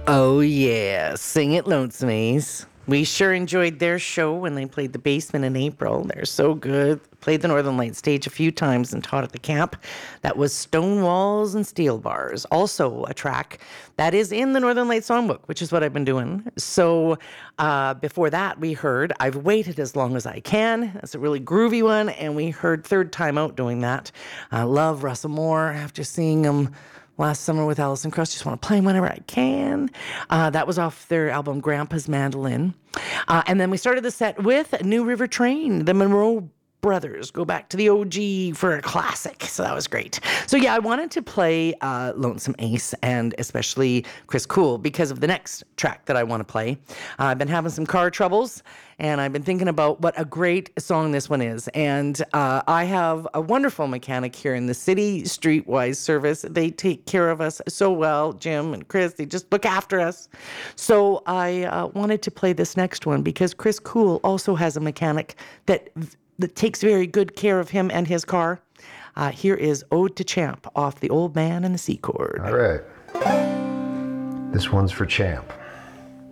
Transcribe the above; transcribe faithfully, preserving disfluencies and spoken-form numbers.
Oh, yeah. Sing it, Lonesomies. We sure enjoyed their show when they played the Basement in April. They're so good. Played the Northern Light stage a few times and taught at the camp. That was Stone Walls and Steel Bars. Also a track that is in the Northern Light Songbook, which is what I've been doing. So uh, before that, we heard I've Waited as Long as I Can. That's a really groovy one. And we heard Third Time Out doing that. I love Russell Moore after seeing him last summer with Alison Krauss. Just want to play him whenever I can. Uh, that was off their album Grandpa's Mandolin. Uh, and then we started the set with New River Train, the Monroe Brothers. Go back to the O G for a classic. So that was great. So yeah, I wanted to play uh, Lonesome Ace and especially Chris Cool because of the next track that I want to play. Uh, I've been having some car troubles and I've been thinking about what a great song this one is. And uh, I have a wonderful mechanic here in the city, Streetwise Service. They take care of us so well, Jim and Chris. They just look after us. So I uh, wanted to play this next one because Chris Cool also has a mechanic that that takes very good care of him and his car. Uh, here is Ode to Champ off The Old Man and the Sea Chord. All right. This one's for Champ.